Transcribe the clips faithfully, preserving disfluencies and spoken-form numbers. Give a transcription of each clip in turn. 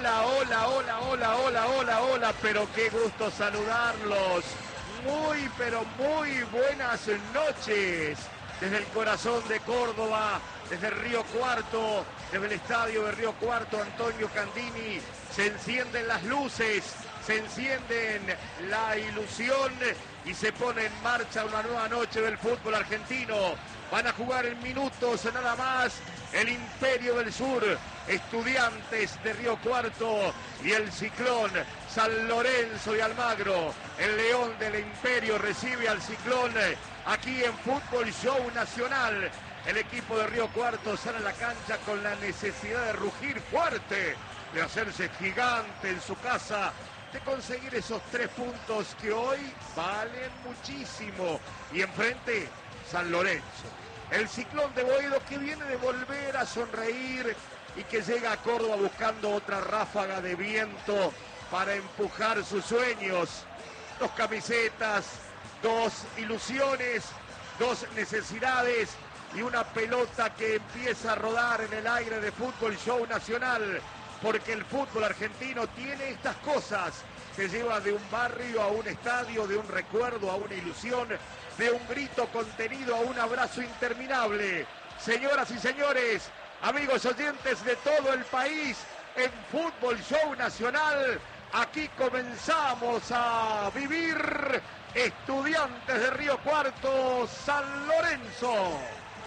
Hola, hola, hola, hola, hola, hola, hola, pero qué gusto saludarlos. Muy, pero muy buenas noches. Desde el corazón de Córdoba, desde Río Cuarto, desde el estadio de Río Cuarto, Antonio Candini, se encienden las luces, se encienden la ilusión y se pone en marcha una nueva noche del fútbol argentino. Van a jugar en minutos nada más el Imperio del Sur, Estudiantes de Río Cuarto y el Ciclón San Lorenzo de Almagro. El León del Imperio recibe al Ciclón aquí en Fútbol Show Nacional. El equipo de Río Cuarto sale a la cancha con la necesidad de rugir fuerte, de hacerse gigante en su casa, de conseguir esos tres puntos que hoy valen muchísimo. Y enfrente, San Lorenzo, el Ciclón de Boedo, que viene de volver a sonreír y que llega a Córdoba buscando otra ráfaga de viento para empujar sus sueños. Dos camisetas, dos ilusiones, dos necesidades y una pelota que empieza a rodar en el aire de Fútbol Show Nacional, porque el fútbol argentino tiene estas cosas. Te lleva de un barrio a un estadio, de un recuerdo a una ilusión, de un grito contenido a un abrazo interminable. Señoras y señores, amigos oyentes de todo el país, en Fútbol Show Nacional, aquí comenzamos a vivir Estudiantes de Río Cuarto, San Lorenzo.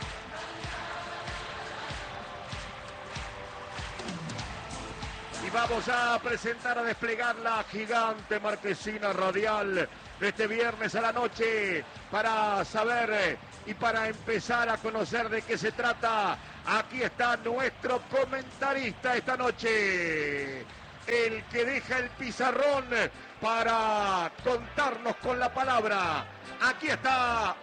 Y vamos a presentar, a desplegar la gigante marquesina radial de este viernes a la noche para saber y para empezar a conocer de qué se trata. Aquí está nuestro comentarista esta noche, el que deja el pizarrón para contarnos con la palabra. Aquí está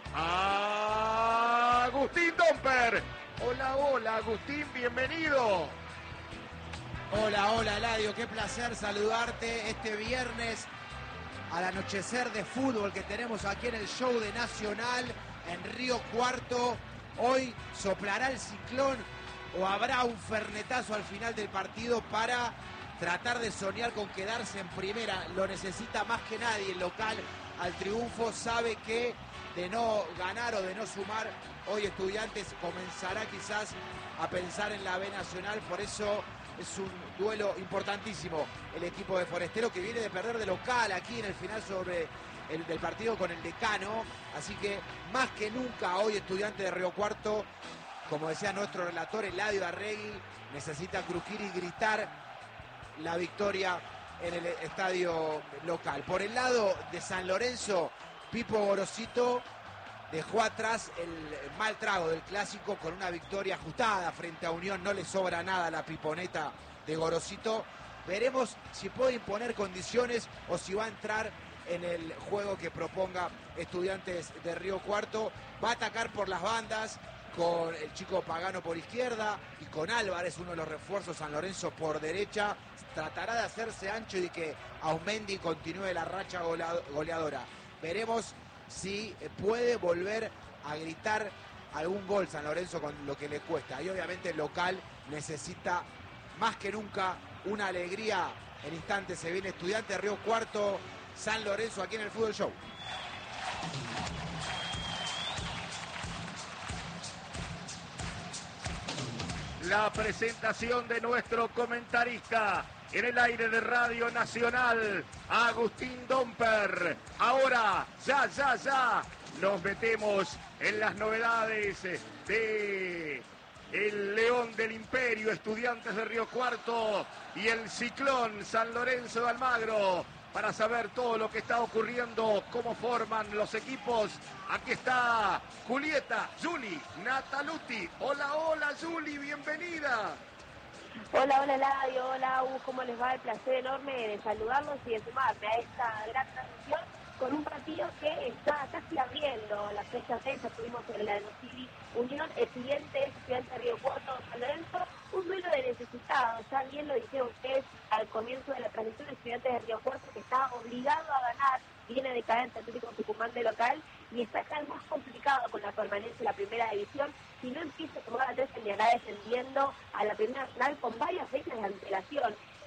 Agustín Domper. Hola, hola, Agustín, bienvenido. Hola, hola, Eladio, qué placer saludarte este viernes al anochecer de fútbol que tenemos aquí en el show de Nacional en Río Cuarto. Hoy soplará el ciclón o habrá un fernetazo al final del partido para tratar de soñar con quedarse en primera. Lo necesita más que nadie el local al triunfo. Sabe que de no ganar o de no sumar, hoy Estudiantes comenzará quizás a pensar en la B Nacional. Por eso es un duelo importantísimo el equipo de Forestero, que viene de perder de local aquí en el final sobre el del partido con el Decano. Así que más que nunca hoy Estudiantes de Río Cuarto, como decía nuestro relator Eladio Arregui, necesita crujir y gritar la victoria en el estadio local. Por el lado de San Lorenzo, Pipo Gorosito dejó atrás el mal trago del clásico con una victoria ajustada frente a Unión. No le sobra nada a la piponeta de Gorosito. Veremos si puede imponer condiciones o si va a entrar en el juego que proponga Estudiantes de Río Cuarto. Va a atacar por las bandas con el chico Pagano por izquierda y con Álvarez, uno de los refuerzos, San Lorenzo por derecha. Tratará de hacerse ancho y que Aumendi continúe la racha goleadora. Veremos si puede volver a gritar algún gol San Lorenzo con lo que le cuesta. Y obviamente el local necesita más que nunca una alegría. En instantes se viene Estudiante de Río Cuarto, San Lorenzo aquí en el Fútbol Show. La presentación de nuestro comentarista en el aire de Radio Nacional, Agustín Domper. Ahora, ya, ya, ya, nos metemos en las novedades de el León del Imperio, Estudiantes de Río Cuarto, y el Ciclón San Lorenzo de Almagro, para saber todo lo que está ocurriendo, cómo forman los equipos. Aquí está Julieta, Juli, Nataluti. Hola, hola, Juli, bienvenida. Hola, hola, Eladio, hola, uh, ¿cómo les va? El placer enorme de saludarlos y de sumarme a esta gran transmisión con un partido que está casi abriendo la fecha seis. Estuvimos en la City Unión, Estudiantes, Estudiantes de Río Cuarto, San Lorenzo, un duelo de necesitados. Ya bien lo dijeron ustedes al comienzo de la transmisión, Estudiantes de Río Cuarto, que está obligado a ganar, viene decadente Atlético Tucumán de local y está cada vez más complicado con la permanencia en la primera división. Si no empieza a tomar la tres, terminará descendiendo a la primera nacional con varias fechas de antelación. Ese es el partido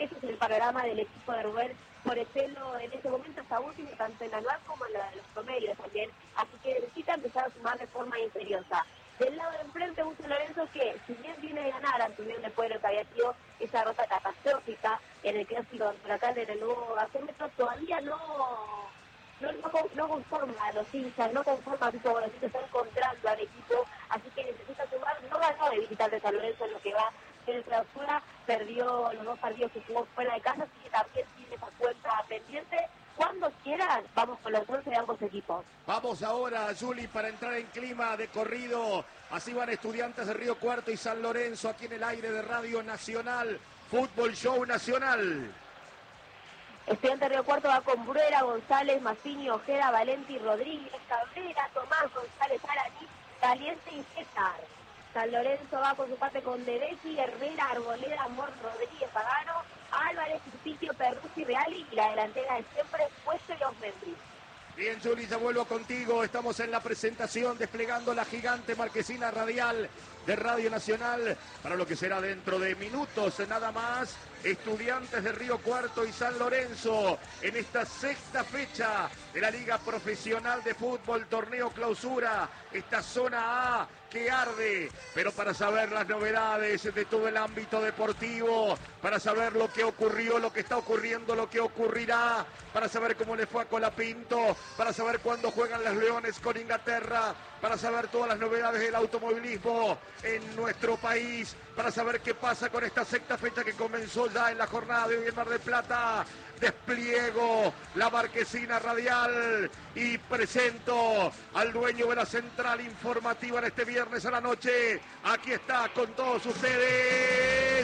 panorama del equipo de Rubén Porcelo en este momento está último, tanto en la anual como en la de los promedios también, así que necesita empezar a sumar de forma imperiosa. Del lado de enfrente, un San Lorenzo que, si bien viene a ganar ante Unión de Pueblo, que había sido esa derrota catastrófica en el clásico de Huracán en el nuevo gasómetro, todavía no, no, no, no conforma a los hinchas, no conforma a Tito Borosito, está encontrando al equipo, así que necesita sumar. No ganó de visitante San Lorenzo en lo que va en el clausura, perdió los dos partidos que jugó fuera de casa, así que también tiene esa cuenta pendiente. Cuando quieran, vamos con los once de ambos equipos. Vamos ahora, Juli, para entrar en clima de corrido. Así van Estudiantes de Río Cuarto y San Lorenzo aquí en el aire de Radio Nacional. Fútbol Show Nacional. Estudiantes de Río Cuarto va con Bruera, González, Mazzini, Ojeda, Valenti, Rodríguez, Cabrera, Tomás, González, Araní, Caliente y César. San Lorenzo va por su parte con Dedechi, Herrera, Arboleda, Amor, Rodríguez, Pagano, Álvarez, Sulpicio, Perruzzi, Reali y la delantera de siempre, Puesto y Osmendri. Bien, Juli, ya vuelvo contigo. Estamos en la presentación desplegando la gigante marquesina radial de Radio Nacional para lo que será dentro de minutos nada más. Estudiantes de Río Cuarto y San Lorenzo en esta sexta fecha de la Liga Profesional de Fútbol, torneo clausura, esta zona A que arde, pero para saber las novedades de todo el ámbito deportivo, para saber lo que ocurrió, lo que está ocurriendo, lo que ocurrirá, para saber cómo le fue a Colapinto, para saber cuándo juegan los Leones con Inglaterra, para saber todas las novedades del automovilismo en nuestro país, para saber qué pasa con esta sexta fecha que comenzó ya en la jornada de hoy en Mar del Plata. Despliego la marquesina radial y presento al dueño de la central informativa en este viernes a la noche. Aquí está con todos ustedes,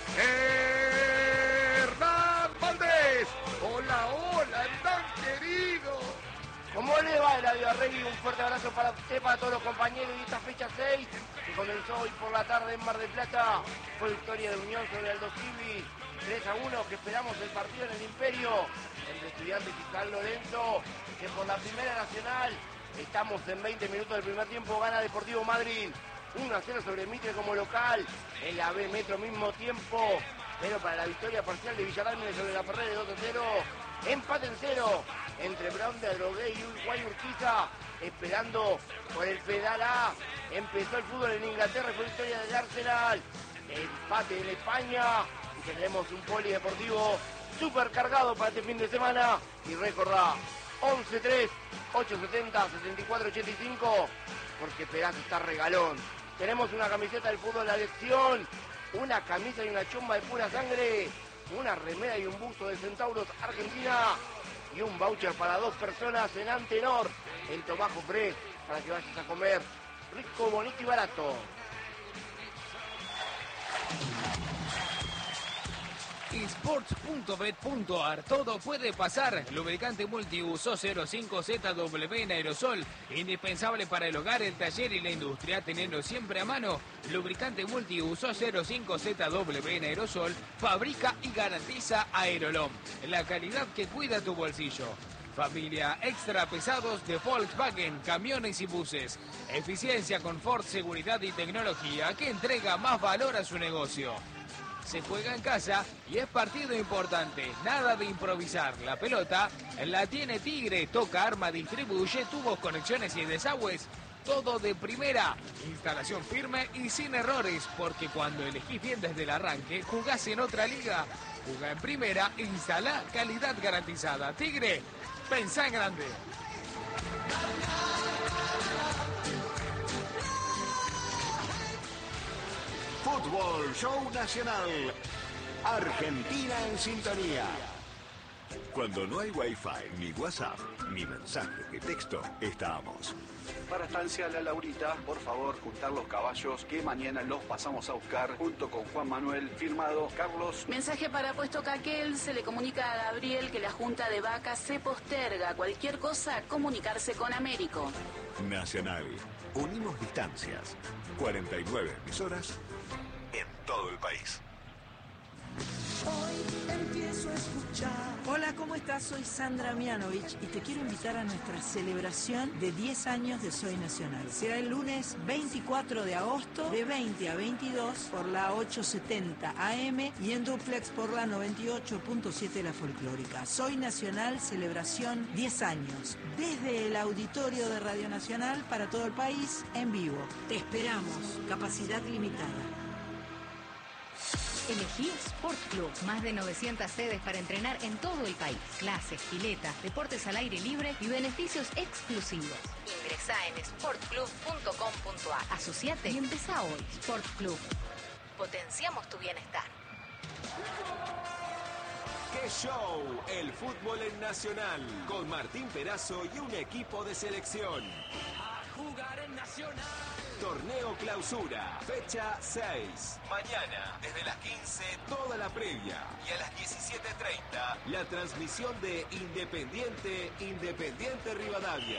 Hernán Valdés. Hola, hola, Hernán querido. ¿Cómo le va, Eladio Arregui? Un fuerte abrazo para usted, para todos los compañeros de esta fecha seis, que comenzó hoy por la tarde en Mar del Plata. Fue victoria de Unión sobre Aldo Civi, tres a uno, que esperamos el partido en el Imperio, entre Estudiantes y San Lorenzo, que por la Primera Nacional, estamos en veinte minutos del primer tiempo, gana Deportivo Madryn, uno a cero sobre Mitre como local, en la B Metro mismo tiempo, pero para la victoria parcial de Villarreal sobre la Ferrer de dos a cero, empate en cero entre Brown de Adrogué y Uruguay Urquiza, esperando por el pedal A. Empezó el fútbol en Inglaterra, fue victoria del Arsenal, empate en España, y tendremos un polideportivo súper cargado para este fin de semana. Y recordá, once tres, ochocientos setenta, sesenta y cuatro ochenta y cinco, porque Pedazo está regalón. Tenemos una camiseta del fútbol de la lección, una camisa y una chomba de pura sangre, una remera y un busto de Centauros Argentina, y un voucher para dos personas en Antenor, en Tomajo Fresh, para que vayas a comer rico, bonito y barato. esports punto bet punto ar, todo puede pasar. Lubricante multiuso cero cinco Z W en aerosol, indispensable para el hogar, el taller y la industria, teniendo siempre a mano. Lubricante multiuso cero cinco Z W en aerosol, fabrica y garantiza Aerolom, la calidad que cuida tu bolsillo. Familia extra pesados de Volkswagen, camiones y buses. Eficiencia, confort, seguridad y tecnología que entrega más valor a su negocio. Se juega en casa y es partido importante. Nada de improvisar. La pelota la tiene Tigre. Toca, arma, distribuye, tubos, conexiones y desagües. Todo de primera. Instalación firme y sin errores. Porque cuando elegís bien desde el arranque, jugás en otra liga. Jugá en primera, instala, calidad garantizada. Tigre, pensá en grande. Fútbol Show Nacional. Argentina en sintonía. Cuando no hay Wi-Fi, ni WhatsApp, ni mensajes de texto, estamos. Para Estancia La Laurita, por favor, juntar los caballos que mañana los pasamos a buscar junto con Juan Manuel, firmado Carlos. Mensaje para Puesto Caquel, se le comunica a Gabriel que la junta de vacas se posterga. Cualquier cosa, comunicarse con Américo. Nacional. Unimos distancias. cuarenta y nueve emisoras en todo el país. Hoy empiezo a escuchar. Hola, ¿cómo estás? Soy Sandra Mianovich y te quiero invitar a nuestra celebración de diez años de Soy Nacional. Será el lunes veinticuatro de agosto de veinte a veintidós por la ochocientos setenta A M y en duplex por la noventa y ocho punto siete La Folclórica. Soy Nacional, celebración diez años. Desde el auditorio de Radio Nacional para todo el país, en vivo. Te esperamos. Capacidad limitada. Elegí Sport Club. Más de novecientas sedes para entrenar en todo el país. Clases, piletas, deportes al aire libre y beneficios exclusivos. Ingresá en sport club punto com punto a r. Asociate y empezá hoy. Sport Club. Potenciamos tu bienestar. ¡Qué show! El fútbol en Nacional. Con Martín Perazo y un equipo de selección. A jugar en Nacional. Torneo Clausura, fecha seis. Mañana, desde las quince, toda la previa. Y a las diecisiete treinta, la transmisión de Independiente, Independiente Rivadavia.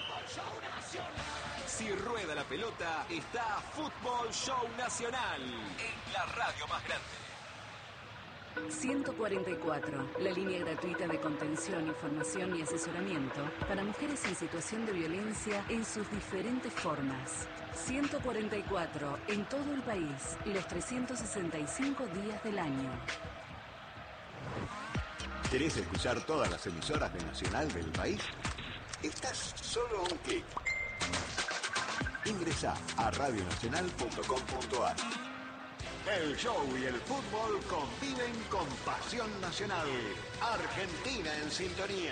Si rueda la pelota, está Fútbol Show Nacional. En la radio más grande. ciento cuarenta y cuatro, la línea gratuita de contención, información y asesoramiento para mujeres en situación de violencia en sus diferentes formas. ciento cuarenta y cuatro, en todo el país, los trescientos sesenta y cinco días del año. ¿Querés escuchar todas las emisoras de Nacional del país? Estás solo a un clic. Ingresá a radio nacional punto com punto a r. El show y el fútbol conviven con pasión nacional. Argentina en sintonía.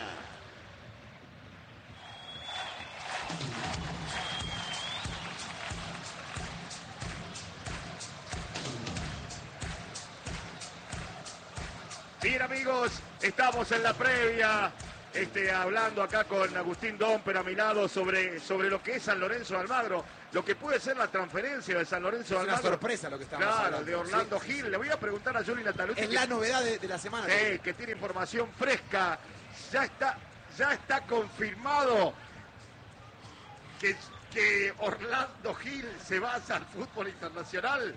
Bien, amigos, estamos en la previa. Este, hablando acá con Agustín Domper a mi lado sobre, sobre lo que es San Lorenzo de Almagro, lo que puede ser la transferencia de San Lorenzo de Almagro. Es una sorpresa lo que estamos claro, hablando. de Orlando Sí, Gil. sí, sí. Le voy a preguntar a Juli Natalucci. Es que, la novedad de, de la semana. Sí, que tiene información fresca. Ya está, ya está confirmado que, que Orlando Gil se va al fútbol internacional.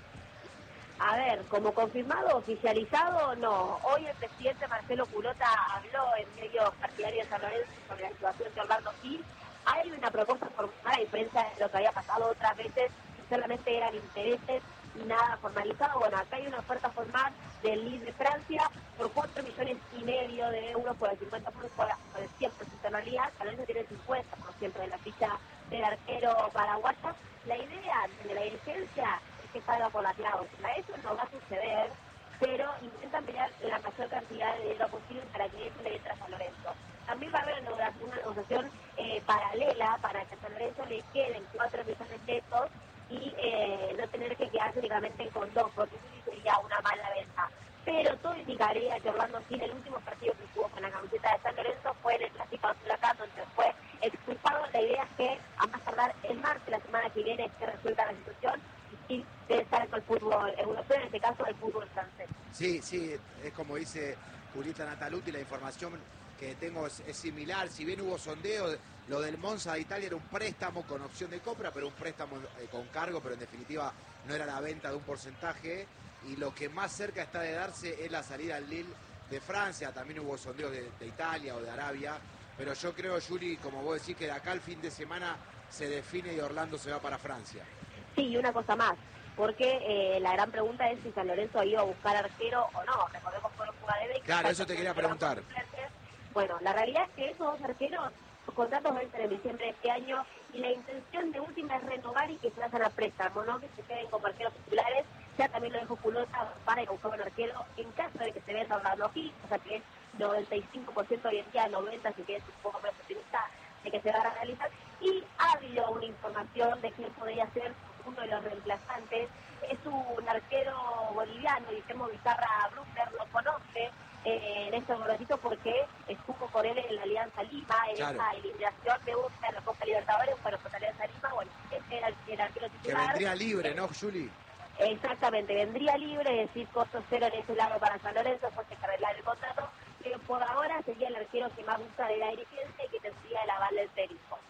A ver, como confirmado, oficializado, no. Hoy el presidente Marcelo Culota habló en medios partidarios de San Lorenzo sobre la situación de Orlando Gil. Hay una propuesta formal, a diferencia de lo que había pasado otras veces, que solamente eran intereses y nada formalizado. Bueno, acá hay una oferta formal del Lille de Francia por cuatro millones y medio de euros por el cincuenta por ciento, por el cien por ciento en realidad. San Lorenzo tiene el cincuenta por ciento de la ficha del arquero paraguayo. La idea de la dirigencia que salga por la cláusula. Eso no va a suceder, pero intentan pelear la mayor cantidad de dinero posible para que eso le entre a San Lorenzo. También va a haber una, una negociación eh, paralela para que a San Lorenzo le queden cuatro millones de pesos y eh, no tener que quedarse únicamente con dos, porque eso sería una mala venta. Pero todo indicaría que Orlando Gil, el último partido que jugó con la camiseta de San Lorenzo fue en el Clásico Azul, donde fue expulsado. La idea es que a más tardar el martes, la semana que viene, se resuelta la situación y de estar con el fútbol europeo, en este caso el fútbol francés. Sí, sí, es como dice Julieta Natalucci, la información que tengo es, es similar. Si bien hubo sondeo, lo del Monza de Italia era un préstamo con opción de compra, pero un préstamo eh, con cargo, pero en definitiva no era la venta de un porcentaje. Y lo que más cerca está de darse es la salida al Lille de Francia. También hubo sondeos de, de Italia o de Arabia. Pero yo creo, Yuri, como vos decís, que de acá al fin de semana se define y Orlando se va para Francia. Sí, y una cosa más, porque eh, la gran pregunta es si San Lorenzo ha ido a buscar arquero o no. Recordemos que fueron jugadores. Claro, eso te quería preguntar. Bueno, la realidad es que esos dos arqueros, sus contratos vencen en diciembre de este año y la intención de última es renovar y que se vayan a préstamo, ¿no? Que se queden como arqueros titulares. Ya también lo dejó Culota para ir a buscar un arquero en caso de que se venda Orlando Gil, o sea que es noventa y cinco por ciento hoy en día, noventa por ciento si quieres un poco más optimista de que se va a realizar. Y ha habido una información de quién podría ser uno de los reemplazantes. Es un arquero boliviano, Guillermo Vizcarra Bruckner, lo conoce eh, en este momentito porque estuvo con él en la Alianza Lima, en claro. esa eliminación de Boca en la Copa Libertadores, pero con la Alianza Lima, bueno, ese era el, el arquero titular. Que vendría libre, ¿no, Juli? Exactamente, vendría libre, es decir, costo cero en ese lado para San Lorenzo, después de que arreglar el contrato, pero por ahora sería el arquero que más gusta de la dirigencia y que tendría el aval del técnico.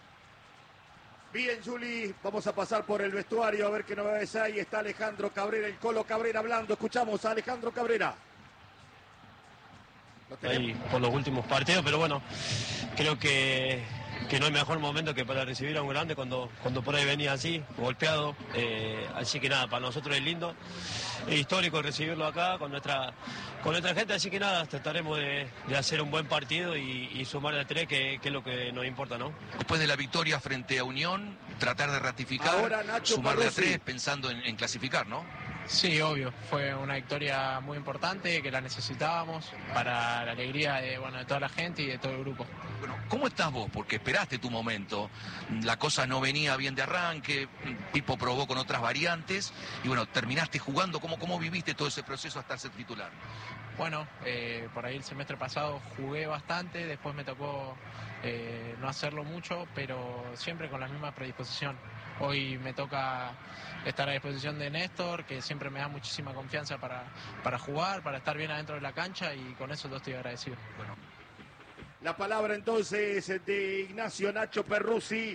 Bien, Juli, vamos a pasar por el vestuario a ver qué novedades hay. Está Alejandro Cabrera, el Colo Cabrera hablando. Escuchamos a Alejandro Cabrera. ahí por los últimos partidos, pero bueno, creo que, que no hay mejor momento que para recibir a un grande cuando, cuando por ahí venía así, golpeado, eh, así que nada, para nosotros es lindo, es histórico recibirlo acá con nuestra con nuestra gente, así que nada, trataremos de, de hacer un buen partido y, y sumar de tres, que, que es lo que nos importa, ¿no? Después de la victoria frente a Unión, tratar de ratificar, Ahora, Nacho sumar de a Parruzzi. tres, pensando en, en clasificar, ¿no? Sí, obvio, fue una victoria muy importante que la necesitábamos para la alegría de, bueno, de toda la gente y de todo el grupo. Bueno, ¿cómo estás vos? Porque esperaste tu momento, la cosa no venía bien de arranque, Pipo probó con otras variantes y bueno, terminaste jugando. ¿Cómo, cómo viviste todo ese proceso hasta ser titular? Bueno, eh, por ahí el semestre pasado jugué bastante, después me tocó eh, no hacerlo mucho, pero siempre con la misma predisposición. Hoy me toca estar a disposición de Néstor, que siempre me da muchísima confianza para, para jugar, para estar bien adentro de la cancha, y con eso yo estoy agradecido. Bueno. La palabra entonces de Ignacio Nacho Perruzzi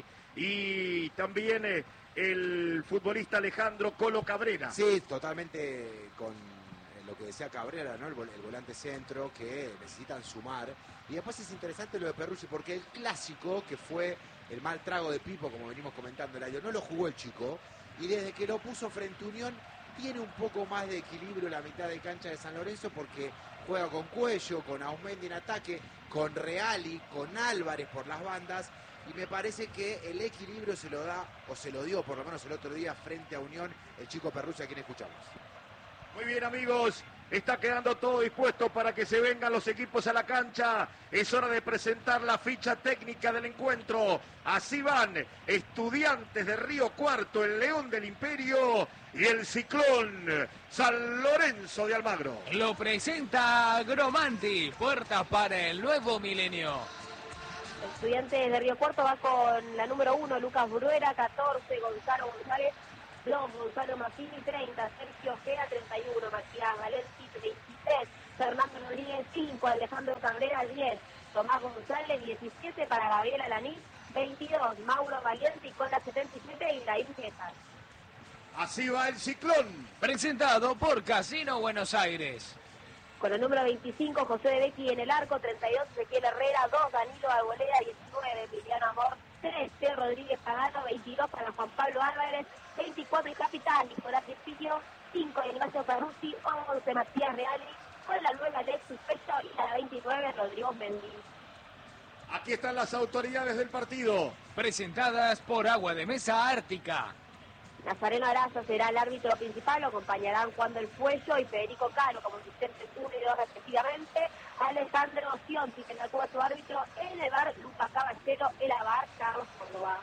y también eh, el futbolista Alejandro Colo Cabrera. Sí, totalmente con lo que decía Cabrera, ¿no? El, vol el volante centro, que necesitan sumar. Y después es interesante lo de Perruzzi, porque el clásico, que fue el mal trago de Pipo, como venimos comentando, el año, no lo jugó el chico, y desde que lo puso frente a Unión, tiene un poco más de equilibrio la mitad de cancha de San Lorenzo, porque juega con Cuello, con Aumendi en ataque, con Reali, con Álvarez por las bandas, y me parece que el equilibrio se lo da, o se lo dio por lo menos el otro día frente a Unión, el chico Perruzzi, a quien escuchamos. Muy bien, amigos, está quedando todo dispuesto para que se vengan los equipos a la cancha. Es hora de presentar la ficha técnica del encuentro. Así van Estudiantes de Río Cuarto, el León del Imperio y el Ciclón San Lorenzo de Almagro. Lo presenta Gromanti, puertas para el nuevo milenio. Estudiantes de Río Cuarto va con la número uno, Lucas Bruera, catorce, Gonzalo González, dos, Gonzalo Maffini, treinta, Sergio Ojeda, treinta y uno, Matías Valenti, veintitrés, Fernando Rodríguez, cinco, Alejandro Cabrera, diez, Tomás González, diecisiete, para Gabriel Alaní, veintidós, Mauro Valiente, y con la setenta y siete, Ibrahim César. Así va el Ciclón. Presentado por Casino Buenos Aires. Con el número veinticinco, José de Becchi en el arco, treinta y dos, Ezequiel Herrera, dos, Danilo Arboleda, diecinueve, Emiliano Amor, trece, Rodríguez Pagano, veintidós para Juan Pablo Álvarez, veinticuatro el capitán Nicolás Espillo, cinco Ignacio Perruzzi, once Matías Reali, con la nueva Alexis Pecho y la veintinueve Rodrigo Mendy. Aquí están las autoridades del partido. Presentadas por Agua de Mesa Ártica. Nazareno Araza será el árbitro principal, lo acompañarán Juan del Fuello y Federico Caro como asistentes uno y dos respectivamente. Alejandro Cionti, que es su árbitro, en el bar Lucas Caballero, el bar Carlos Córdoba.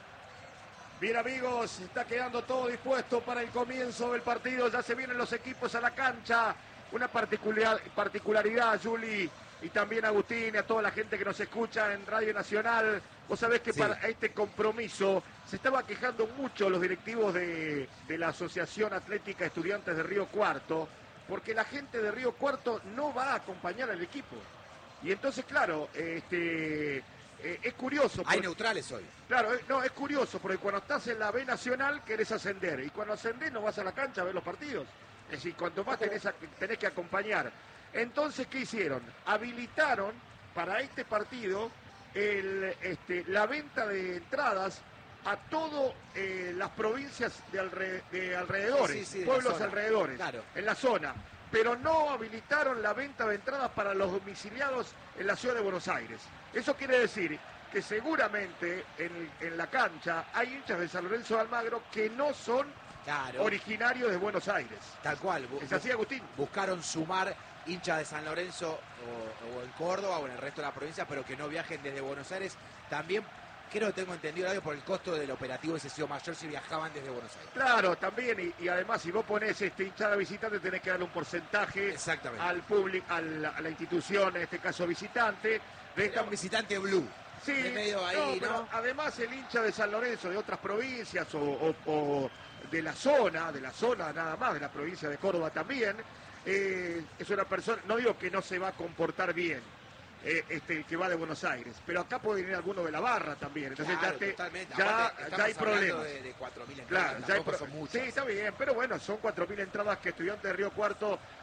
Bien, amigos, está quedando todo dispuesto para el comienzo del partido. Ya se vienen los equipos a la cancha. Una particular, particularidad, Juli, y también Agustín, y a toda la gente que nos escucha en Radio Nacional. Vos sabés que sí, para este compromiso se estaba quejando mucho los directivos de, de la Asociación Atlética Estudiantes de Río Cuarto, porque la gente de Río Cuarto no va a acompañar al equipo. Y entonces, claro, este, eh, es curioso. Hay porque, neutrales hoy. Claro, eh, no, es curioso, porque cuando estás en la B Nacional querés ascender, y cuando ascendés no vas a la cancha a ver los partidos. Es decir, cuanto más tenés, a, tenés que acompañar. Entonces, ¿qué hicieron? Habilitaron para este partido el, este, la venta de entradas a todas eh, las provincias de, alre, de alrededores, sí, sí, sí, pueblos alrededores, claro, en la zona. Pero no habilitaron la venta de entradas para los domiciliados en la ciudad de Buenos Aires. Eso quiere decir que seguramente en, en la cancha hay hinchas de San Lorenzo de Almagro que no son claro, originarios de Buenos Aires. Tal cual. ¿Es así, Agustín? Buscaron sumar hinchas de San Lorenzo o, o en Córdoba o en el resto de la provincia, pero que no viajen desde Buenos Aires. También creo que tengo entendido, Radio, por el costo del operativo ese sido mayor si viajaban desde Buenos Aires. Claro, también, y, y además si vos ponés este hinchada visitante tenés que darle un porcentaje al público, a la institución, en este caso visitante. De esta... un visitante blue. Sí, de medio ahí, no, ¿no? Además el hincha de San Lorenzo, de otras provincias o, o, o de la zona, de la zona nada más, de la provincia de Córdoba también, eh, es una persona, no digo que no se va a comportar bien, eh, este, el que va de Buenos Aires, pero acá puede venir alguno de la barra también, entonces claro, ya, te, totalmente. ya, Aparte, ya hay problemas. De, de cuatro mil entradas, claro, ya hay pro... son muchas. Sí, está bien, pero bueno, son cuatro mil entradas que Estudiantes de Río Cuarto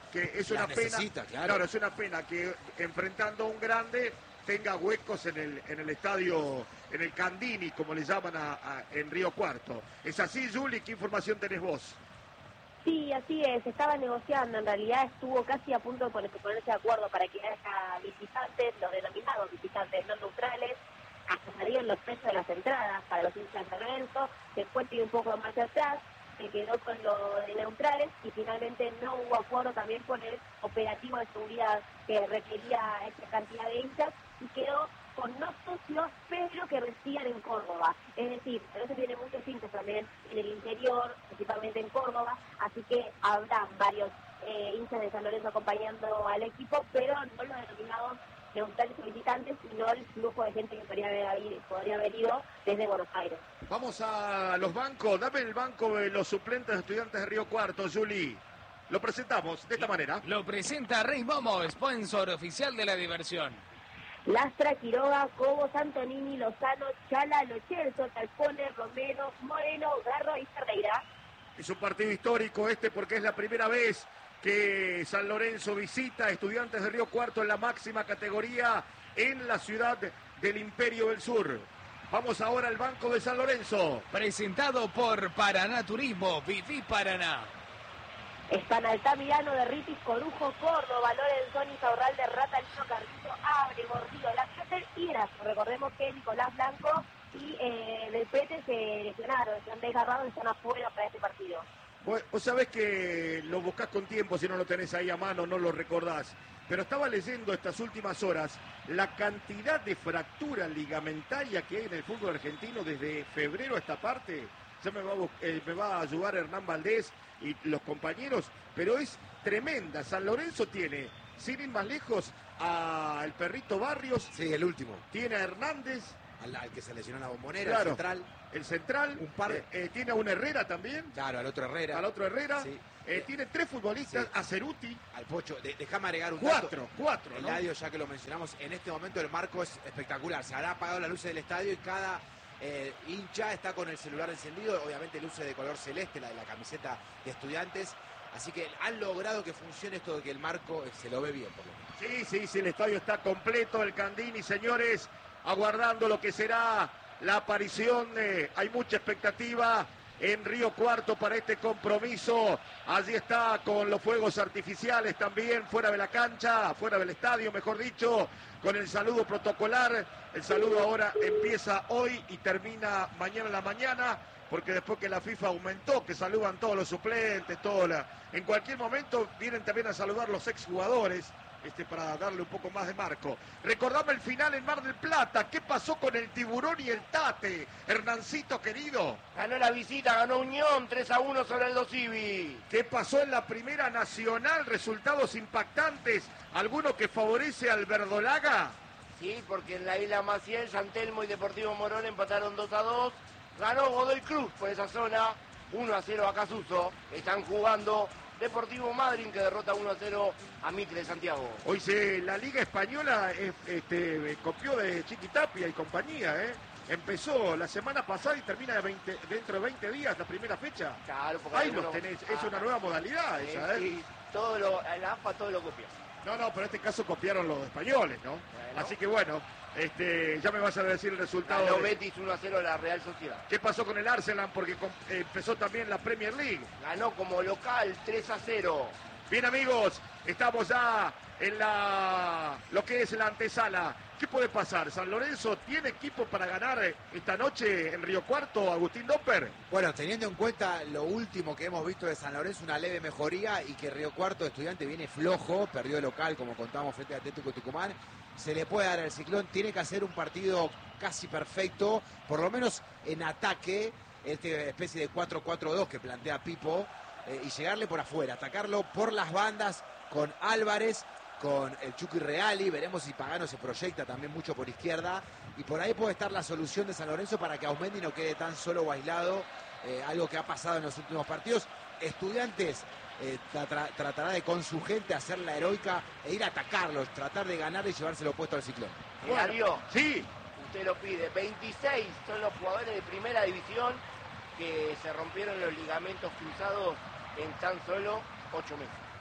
que es La una pena, necesita, claro. claro, es una pena que enfrentando a un grande tenga huecos en el en el estadio, en el Candini, como le llaman a, a, en Río Cuarto. ¿Es así, Juli? ¿Qué información tenés vos? Sí, así es, estaba negociando, en realidad estuvo casi a punto de ponerse de acuerdo para que haya visitantes, los denominados visitantes no neutrales, hasta salieron los precios de las entradas para los hinchas de Lorenzo, después tiene un poco más atrás, se quedó con lo de neutrales y finalmente no hubo acuerdo también con el operativo de seguridad que requería esta cantidad de hinchas y quedó con no socios, pero que residían en Córdoba. Es decir, Lorenzo tiene muchos hinchas también en el interior, principalmente en Córdoba, así que habrá varios eh, hinchas de San Lorenzo acompañando al equipo, pero no los denominados neutrales o visitantes, sino el flujo de gente que podría haber, podría haber ido desde Buenos Aires. Vamos a los bancos, dame el banco de los suplentes de Estudiantes de Río Cuarto, Juli. Lo presentamos de esta manera. Lo presenta Rey Momo, sponsor oficial de la diversión. Lastra, Quiroga, Cobos, Antonini, Lozano, Chala, Lochelso, Talcone, Romero, Moreno, Garro y Ferreira. Es un partido histórico este porque es la primera vez que San Lorenzo visita a Estudiantes de Río Cuarto en la máxima categoría en la ciudad del Imperio del Sur. Vamos ahora al banco de San Lorenzo. Presentado por Paraná Turismo, Viví Paraná. Están Altamirano, de Ritis, Corujo, Córdoba, Lorenzoni, Saurral de Rata, Lino Carrillo, Abre, Gordillo, Lafioter y Erazo. Recordemos que Nicolás Blanco y eh, Del Pete se lesionaron, se han desgarrado y están afuera para este partido. Vos, vos sabés que lo buscás con tiempo, si no lo tenés ahí a mano, no lo recordás. Pero estaba leyendo estas últimas horas la cantidad de fractura ligamentaria que hay en el fútbol argentino desde febrero a esta parte. Ya me va, a, eh, me va a ayudar Hernán Valdés y los compañeros, pero es tremenda. San Lorenzo tiene, sin ir más lejos, al Perrito Barrios. Sí, el último. Tiene a Hernández. Al, al que se lesionó en la Bombonera, Claro, el central. El central. Un par. Eh, eh, tiene a un Herrera también. Claro, al otro Herrera. Al otro Herrera. Sí. Eh, tiene tres futbolistas, Sí. a Ceruti. Al Pocho. De, déjame agregar un Cuatro, dato. cuatro, ¿no? Eladio, ya que lo mencionamos, en este momento el marco es espectacular. Se habrá apagado las luces del estadio y cada eh, hincha está con el celular encendido. Obviamente luces de color celeste, la de la camiseta de Estudiantes. Así que han logrado que funcione esto de que el marco eh, se lo ve bien, por lo menos. Sí, sí, sí, el estadio está completo, el Candini, señores, aguardando lo que será la aparición. Eh, hay mucha expectativa en Río Cuarto para este compromiso. Allí está con los fuegos artificiales también, fuera de la cancha, fuera del estadio, mejor dicho, con el saludo protocolar. El saludo ahora empieza hoy y termina mañana en la mañana, porque después que la FIFA aumentó, que saludan todos los suplentes, toda la... en cualquier momento vienen también a saludar los exjugadores, este, para darle un poco más de marco. Recordame el final en Mar del Plata. ¿Qué pasó con el Tiburón y el Tate? Hernancito querido. Ganó la visita, ganó Unión, tres a uno sobre el Dos Civi. ¿Qué pasó en la Primera Nacional? Resultados impactantes. ¿Alguno que favorece al Verdolaga? Sí, porque en la Isla Maciel, San Telmo y Deportivo Morón empataron dos a dos. Ganó Godoy Cruz por esa zona, uno a cero a Casuso. Están jugando Deportivo Madryn, que derrota uno a cero a Mitre de Santiago. Hoy se, la Liga Española eh, este, copió de Chiquitapia y compañía, ¿eh? Empezó la semana pasada y termina de veinte, dentro de veinte días la primera fecha. Claro, porque ahí algunos... los tenés, es ah, una nueva modalidad sí, esa, ¿eh? Sí, todo lo, la A F A todo lo copia. No, no, pero en este caso copiaron los españoles, ¿no? Bueno. Así que bueno, este, ya me vas a decir el resultado. Ganó de... Betis uno a cero a la Real Sociedad. ¿Qué pasó con el Arsenal? Porque com- eh, empezó también la Premier League. Ganó como local tres a cero. Bien, amigos, estamos ya en la lo que es la antesala. ¿Qué puede pasar? ¿San Lorenzo tiene equipo para ganar esta noche en Río Cuarto, Agustín Doper? Bueno, teniendo en cuenta lo último que hemos visto de San Lorenzo, una leve mejoría y que Río Cuarto Estudiante viene flojo, perdió de local como contamos frente a Atlético Tucumán, se le puede dar el ciclón, tiene que hacer un partido casi perfecto, por lo menos en ataque, esta especie de cuatro cuatro dos que plantea Pipo, eh, y llegarle por afuera, atacarlo por las bandas con Álvarez, con el Chucky Reali, veremos si Pagano se proyecta también mucho por izquierda, y por ahí puede estar la solución de San Lorenzo para que Auzmendi no quede tan solo o aislado, eh, algo que ha pasado en los últimos partidos. Estudiantes eh, tra- tratará de con su gente hacer la heroica e ir a atacarlos, tratar de ganar y llevárselo puesto al ciclón. Mario, sí, usted lo pide. veintiséis son los jugadores de primera división que se rompieron los ligamentos cruzados en tan solo ocho meses.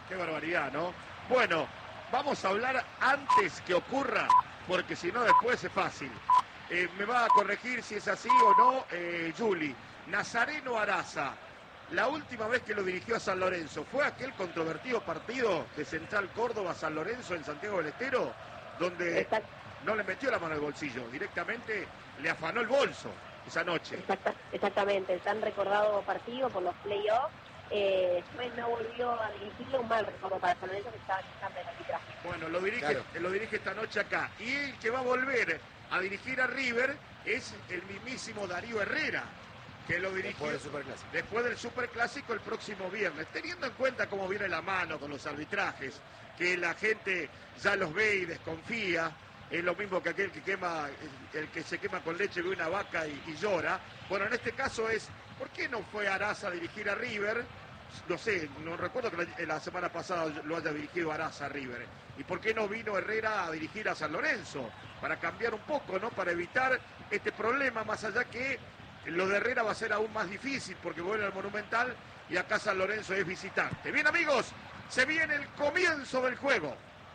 Qué barbaridad, ¿no? Bueno, vamos a hablar antes que ocurra, porque si no después es fácil. Eh, me va a corregir si es así o no, eh, Juli. Nazareno Araza, la última vez que lo dirigió a San Lorenzo, ¿fue aquel controvertido partido de Central Córdoba San Lorenzo en Santiago del Estero? Donde Exacto. no le metió la mano al bolsillo, directamente le afanó el bolso esa noche. Exacta, exactamente, el tan recordado partido por los playoffs. Eh, después no volvió a dirigirlo, un mal recuerdo para San Lorenzo que estaba quitando el arbitraje. Bueno, lo dirige, Claro. lo dirige esta noche acá. Y el que va a volver a dirigir a River es el mismísimo Darío Herrera, que lo dirigió Después del Superclásico. después del Superclásico el próximo viernes. Teniendo en cuenta cómo viene la mano con los arbitrajes, que la gente ya los ve y desconfía, es lo mismo que aquel que quema, el que se quema con leche ve una vaca y, y llora. Bueno, en este caso es, ¿por qué no fue Araza a dirigir a River? No sé, no recuerdo que la, la semana pasada lo haya dirigido Araza a River. ¿Y por qué no vino Herrera a dirigir a San Lorenzo? Para cambiar un poco, ¿no? Para evitar este problema, más allá que lo de Herrera va a ser aún más difícil porque vuelve al Monumental y acá San Lorenzo es visitante. Bien, amigos, se viene el comienzo del juego.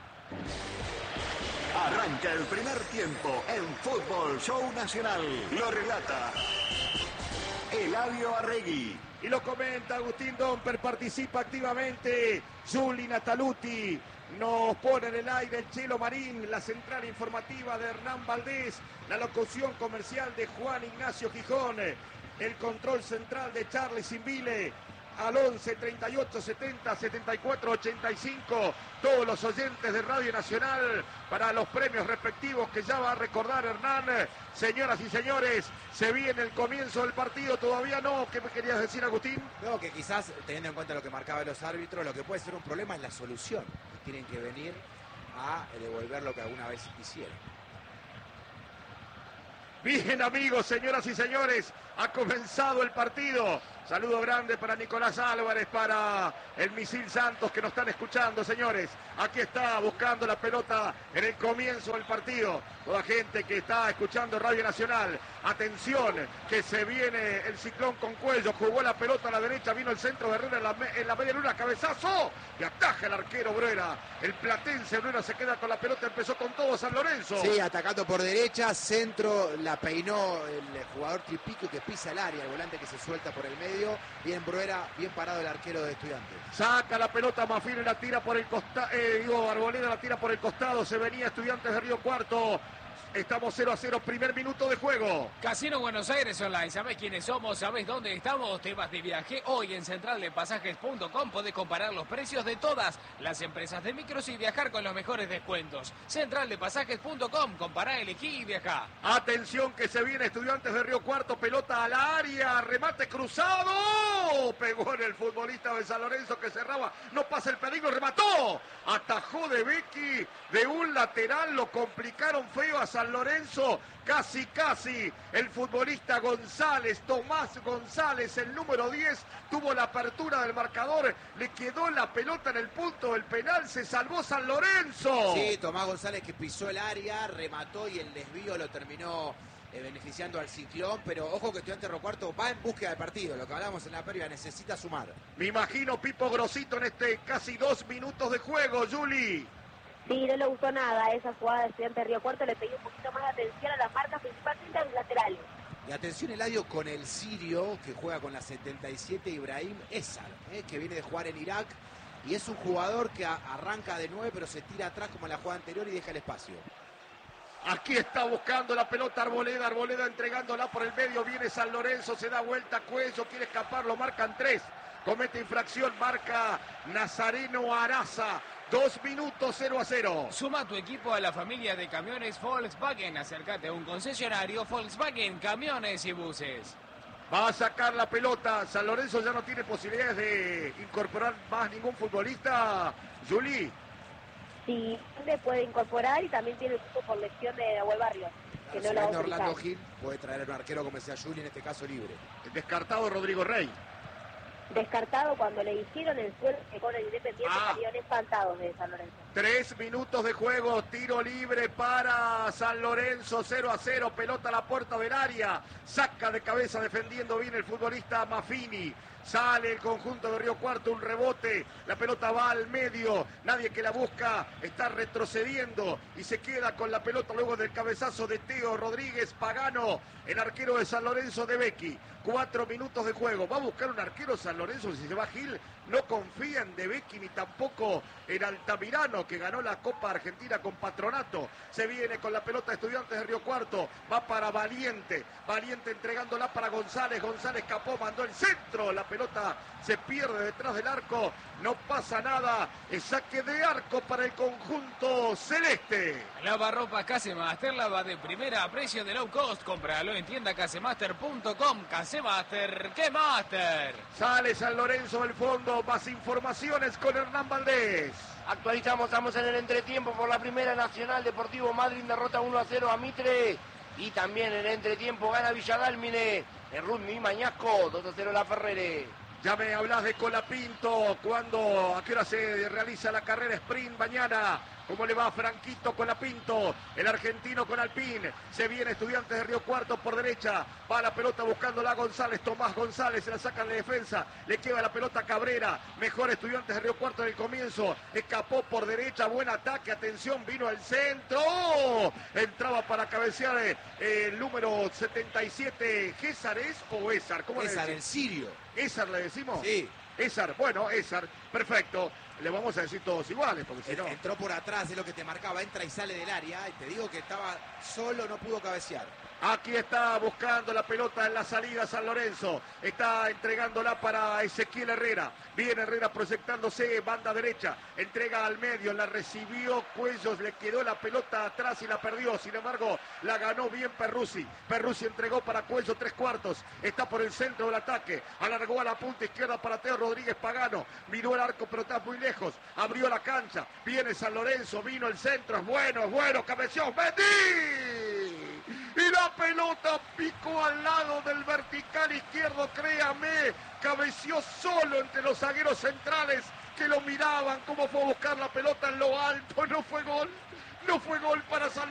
Arranca el primer tiempo en Fútbol Show Nacional. Lo relata Eladio Arregui. Y lo comenta Agustín Domper, participa activamente Juli Nataluti. Nos pone en el aire el Chelo Marín, la central informativa de Hernán Valdés, la locución comercial de Juan Ignacio Gijón, el control central de Charles Invile. Al once, treinta y ocho, setenta, setenta y cuatro, ochenta y cinco, todos los oyentes de Radio Nacional para los premios respectivos que ya va a recordar Hernán. Señoras y señores, se viene el comienzo del partido, todavía no. ¿Qué me querías decir, Agustín? No, que quizás, teniendo en cuenta lo que marcaban los árbitros, lo que puede ser un problema es la solución. Tienen que venir a devolver lo que alguna vez hicieron. Bien, amigos, señoras y señores, ha comenzado el partido. Saludo grande para Nicolás Álvarez, para el Misil Santos que nos están escuchando, señores. Aquí está buscando la pelota en el comienzo del partido. Toda gente que está escuchando Radio Nacional. Atención, que se viene el ciclón con Cuello. Jugó la pelota a la derecha, vino el centro de Herrera en la, en la media luna, cabezazo. Y ataja el arquero Bruera. El platense Bruera se queda con la pelota, empezó con todo San Lorenzo. Sí, atacando por derecha, centro, la peinó el jugador Tripico que pisa el área, el volante que se suelta por el medio. Bien Bruera, bien parado el arquero de Estudiantes. Saca la pelota Mafini, la tira por el costado, eh, digo, Arboleda la tira por el costado, se venía Estudiantes de Río Cuarto. Estamos cero a cero, primer minuto de juego. Casino Buenos Aires Online, ¿sabés quiénes somos? ¿Sabés dónde estamos? Temas de viaje. Hoy en central de pasajes punto com podés comparar los precios de todas las empresas de micros y viajar con los mejores descuentos. central de pasajes punto com, compará, elegí y viajá. Atención que se viene Estudiantes de Río Cuarto, pelota al área, remate cruzado. Pegó en el futbolista de San Lorenzo que cerraba, no pasa el peligro, remató. Atajó de Becky de un lateral, lo complicaron feo a San Lorenzo, casi casi el futbolista González, Tomás González, el número diez, tuvo la apertura del marcador, le quedó la pelota en el punto del penal, se salvó San Lorenzo. Sí, Tomás González que pisó el área, remató y el desvío lo terminó eh, beneficiando al Ciclón, pero ojo que Estudiantes de Río Cuarto va en búsqueda del partido, lo que hablamos en la previa, necesita sumar. Me imagino Pipo Grosito en este casi dos minutos de juego, Juli. Sí, no le gustó nada esa jugada de Estudiantes de Río Cuarto, le pedí un poquito más de atención a las marcas, principalmente a los laterales. Y atención Eladio con el sirio que juega con la setenta y siete, Ibrahim Esar, eh, que viene de jugar en Irak y es un jugador que a, arranca de nueve pero se tira atrás como en la jugada anterior y deja el espacio. Aquí está buscando la pelota Arboleda, Arboleda entregándola por el medio, viene San Lorenzo, se da vuelta, Cuello, quiere escapar, lo marcan tres, comete infracción, marca Nazareno Araza. Dos minutos, cero a cero. Suma tu equipo a la familia de camiones Volkswagen. Acércate a un concesionario Volkswagen, camiones y buses. Va a sacar la pelota. San Lorenzo ya no tiene posibilidades de incorporar más ningún futbolista. Juli. Sí, le puede incorporar y también tiene el equipo por lesión de Nahuel Barrios. Que no la va a Orlando Gil puede traer a un arquero como decía Juli, en este caso libre. El descartado Rodrigo Rey. descartado cuando le hicieron el suelo que con el Independiente Ah. salieron espantados de San Lorenzo. Tres minutos de juego, tiro libre para San Lorenzo, cero a cero, pelota a la puerta del área, saca de cabeza defendiendo bien el futbolista Maffini. Sale el conjunto de Río Cuarto, un rebote, la pelota va al medio, nadie que la busca, está retrocediendo y se queda con la pelota luego del cabezazo de Teo Rodríguez Pagano, el arquero de San Lorenzo de Becchi. Cuatro minutos de juego, va a buscar un arquero San Lorenzo si se va Gil, no confía en De Becchi ni tampoco en Altamirano que ganó la Copa Argentina con Patronato. Se viene con la pelota de Estudiantes de Río Cuarto, va para Valiente, Valiente entregándola para González, González escapó, mandó el centro, la pelota se pierde detrás del arco, no pasa nada, es saque de arco para el conjunto celeste. Lavarropas Casemaster, lava de primera a precio de low cost, cómpralo en tienda casemaster punto com. Casemaster, ¿qué master? Sale San Lorenzo del fondo, más informaciones con Hernán Valdés. Actualizamos, estamos en el entretiempo por la Primera Nacional. Deportivo Madryn derrota uno a cero a Mitre. Y también en el entretiempo gana Villadálmine. El Rugby Mañasco, dos a cero la Ferrere. Ya me hablas de Colapinto, cuando, a qué hora se realiza la carrera sprint mañana. ¿Cómo le va a Franquito Colapinto? El argentino con Alpín. Se viene Estudiantes de Río Cuarto por derecha. Va la pelota buscándola González. Tomás González se la saca en la defensa. Le queda la pelota a Cabrera. Mejor Estudiantes de Río Cuarto en el comienzo. Escapó por derecha. Buen ataque. Atención, vino al centro. ¡Oh! Entraba para cabecear eh, el número setenta y siete. ¿César es o Esar? ¿Cómo Esar, le el sirio. ¿Esar le decimos? Sí. Esar, bueno, Esar, perfecto. Le vamos a decir todos iguales, porque si no... Entró por atrás, es lo que te marcaba, entra y sale del área, y te digo que estaba solo, no pudo cabecear. Aquí está buscando la pelota en la salida San Lorenzo. Está entregándola para Ezequiel Herrera. Viene Herrera proyectándose, banda derecha. Entrega al medio, la recibió Cuellos, le quedó la pelota atrás y la perdió. Sin embargo, la ganó bien Perruzzi. Perruzzi entregó para Cuello tres cuartos. Está por el centro del ataque. Alargó a la punta izquierda para Teo Rodríguez Pagano. Miró el arco, pero está muy lejos. Abrió la cancha. Viene San Lorenzo, vino el centro. Es bueno, es bueno. Cabeció. ¡Betty! Y la pelota picó al lado del vertical izquierdo, créame, cabeció solo entre los zagueros centrales que lo miraban cómo fue a buscar la pelota en lo alto, no fue gol, no fue gol para San